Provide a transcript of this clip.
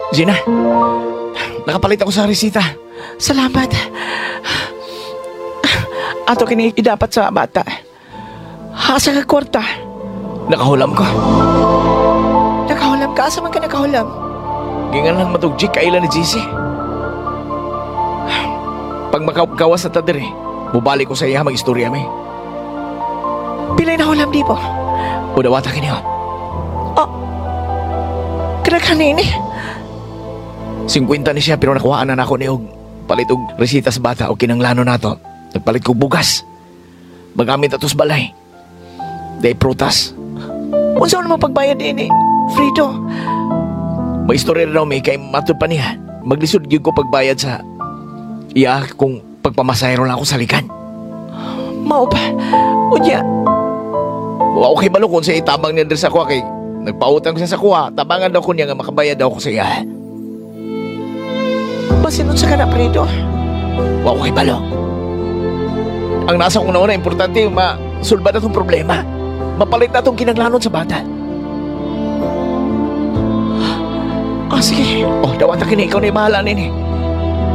Gina, nakapalit ako sa resita. Salamat. Ato kini idapat sa bata. Hasa ka kwarta. Nakahulam ko. Nakahulam ka? Asa man ka nakahulam? Gingan lang matugjik kailan ni GC. Pag makagawas na tadir mubalik ko sa iya mag-istorya may. Pilay nahulam di po? Udawata kini ho. Oh, kanakanin eh. 50 ni siya pero nakuhaan na ako ni og palit og resita sa bata o kinanglano nato. Nagpalit ko bugas. Magamit atos balay. Day prutas. Unsa naman pagbayad din eh? Frito. May istorya na may kay matud pa niya. Maglisod gyud ko pagbayad sa iya kung pagpamasayro lang ako sa likan. Mao ba? Unya. Wa okay balo kung sa itabang niya sa kuha kay nagpautang ko siya sa kuha. Tabangan daw ko niya nga makabayad daw ko sa iya. Basinod sa kana, Frito. Wa okay balo. Ang nasa kong nauna, importante yung masulba na itong problema. Mapalit na itong kinanglanon sa bata. Sige. Oh, dawat na kini, ikaw na yung mahala nini.